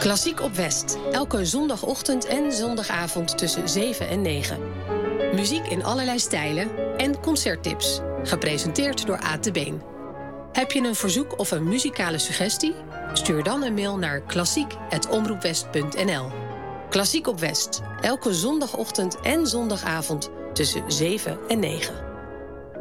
Klassiek op West. Elke zondagochtend en zondagavond tussen 7 en 9. Muziek in allerlei stijlen en concerttips. Gepresenteerd door Aad de Been. Heb je een verzoek of een muzikale suggestie? Stuur dan een mail naar klassiek@omroepwest.nl. Klassiek op West. Elke zondagochtend en zondagavond tussen 7 en 9.